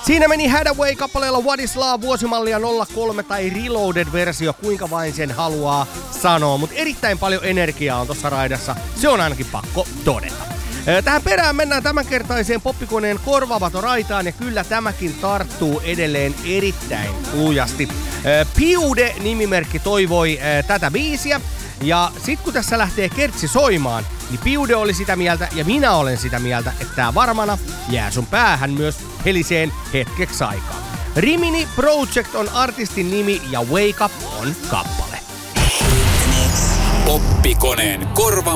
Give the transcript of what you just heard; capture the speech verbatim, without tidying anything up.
Siinä meni Hathaway-kappaleella What is Love, vuosimallia nolla kolme tai Reloaded-versio, kuinka vain sen haluaa sanoa. Mutta erittäin paljon energiaa on tuossa raidassa, se on ainakin pakko todeta. Tähän perään mennään tämänkertaiseen poppikoneen korvaavaton raitaan, ja kyllä tämäkin tarttuu edelleen erittäin lujasti. Piude-nimimerkki toivoi tätä biisiä, ja sit kun tässä lähtee kertsi soimaan, niin Piude oli sitä mieltä, ja minä olen sitä mieltä, että tää varmana jää sun päähän myös heliseen hetkeksi aikaa. Rimini Project on artistin nimi, ja Wake Up on kappale. Poppikoneen korva